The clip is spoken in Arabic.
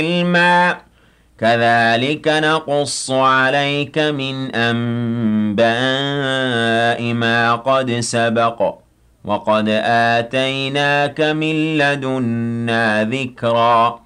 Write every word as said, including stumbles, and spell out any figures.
علما كذلك نقص عليك من أنباء ما قد سبق وقد آتيناك من لدنا ذكرا